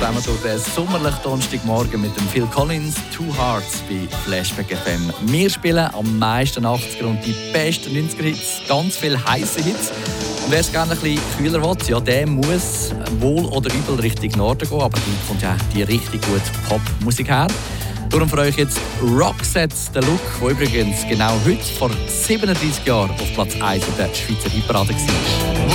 zusammen durch den sommerlichen Donnerstagmorgen mit dem Phil Collins, Two Hearts bei Flashback FM. Wir spielen am meisten 80er und die besten 90er-Hits, ganz viele heisse Hits. Und wer es gerne ein bisschen kühler will, ja, der muss wohl oder übel Richtung Norden gehen, aber hier kommt ja die richtig gute Popmusik her. Darum für euch jetzt Roxette The Look, der übrigens genau heute vor 37 Jahren auf Platz 1 der Schweizer Hitparade war.